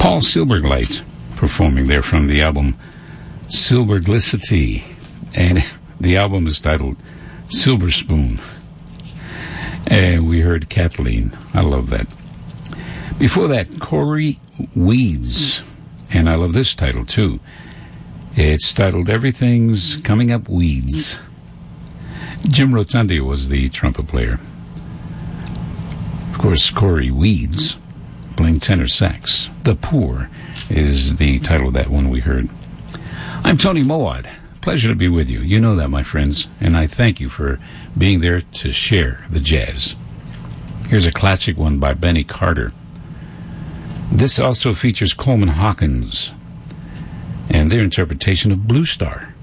Paul Silbergleit performing there from the album Silberglicity, and the album is titled Silver Spoon. And we heard Kathleen. I love that. Before that, Corey Weeds, and I love this title too. It's titled Everything's Coming Up Weeds. Jim Rotundi was the trumpet player. Of course, Corey Weeds playing tenor sax. The Poor is the title of that one we heard. I'm Tony Moad. Pleasure to be with you. You know that, my friends, and I thank you for being there to share the jazz. Here's a classic one by Benny Carter. This also features Coleman Hawkins and their interpretation of Blue Star.